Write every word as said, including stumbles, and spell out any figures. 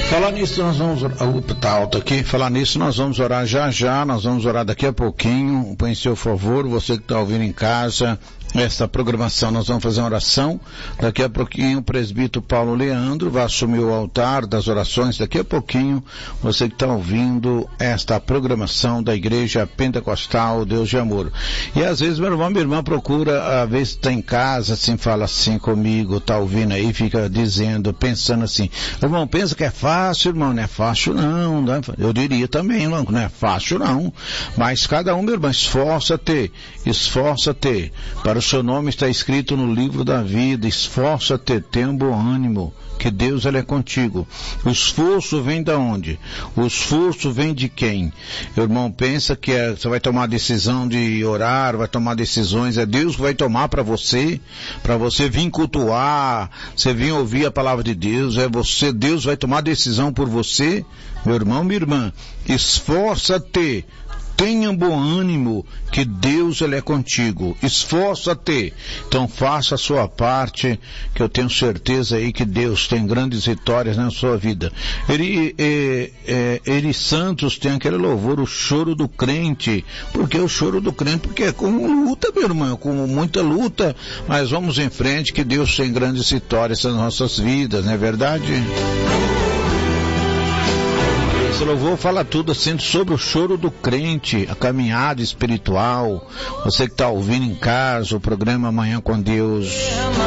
Falar nisso, nós vamos orar. Opa, tá alto aqui. Falar nisso, nós vamos orar já já. Nós vamos orar daqui a pouquinho. Põe seu favor, você que está ouvindo em casa, esta programação. Nós vamos fazer uma oração. Daqui a pouquinho, o presbítero Paulo Leandro vai assumir o altar das orações. Daqui a pouquinho, você que está ouvindo esta programação da Igreja Pentecostal Deus de Amor. E às vezes, meu irmão, minha irmã procura, às vezes está em casa, assim, fala assim comigo, está ouvindo aí, fica dizendo, pensando assim, irmão, pensa que é fácil, irmão, não é fácil não, não é? Eu diria também, irmão, não é fácil não, mas cada um, meu irmão, esforça-te, esforça-te, para o seu nome está escrito no livro da vida, esforça-te, tenha um bom ânimo, que Deus ele é contigo. O esforço vem de onde? O esforço vem de quem? O irmão pensa que é, você vai tomar a decisão de orar, vai tomar decisões, é Deus que vai tomar para você, para você vir cultuar, você vir ouvir a palavra de Deus, é você, Deus vai tomar decisão por você, meu irmão, minha irmã, esforça-te, tenha bom ânimo, que Deus ele é contigo, esforça-te, então faça a sua parte, que eu tenho certeza aí que Deus tem grandes vitórias na sua vida. Ele, é, é, Eri Santos tem aquele louvor, o choro do crente, porque o choro do crente, porque é com luta, meu irmão, com muita luta, mas vamos em frente, que Deus tem grandes vitórias nas nossas vidas, não é verdade? Esse louvor fala tudo assim sobre o choro do crente, a caminhada espiritual. Você que está ouvindo em casa o programa Amanhã com Deus.